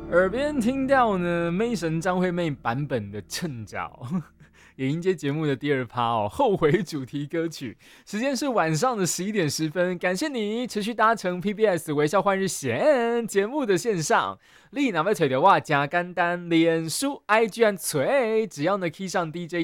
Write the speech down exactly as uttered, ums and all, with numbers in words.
耳边听到呢，妹神张惠妹版本的《趁早》，也迎接节目的第二趴哦，后悔主题歌曲。时间是晚上的十一点十分，感谢你持续搭乘 P B S 微笑换日线节目的线上。你若要找到我，真简单，脸书、I G 和嘴，只要呢 key 上 D J